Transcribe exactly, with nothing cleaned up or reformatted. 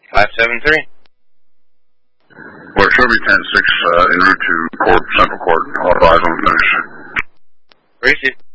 five seven three. Well, show me ten six uh, en route to Court, Central Court. I'll advise on the finish. Received.